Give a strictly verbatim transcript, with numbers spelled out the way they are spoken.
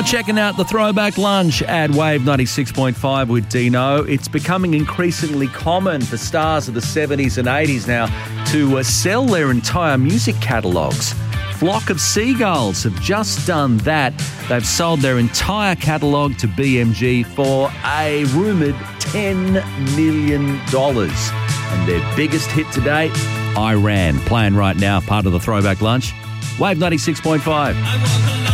You're checking out the Throwback Lunch at Wave ninety-six point five with Dino. It's becoming increasingly common for stars of the seventies and eighties now to uh, sell their entire music catalogues. Flock of Seagulls have just done that. They've sold their entire catalogue to B M G for a rumoured ten million dollars. And their biggest hit to date, I Ran, playing right now, part of the Throwback Lunch. Wave ninety-six point five.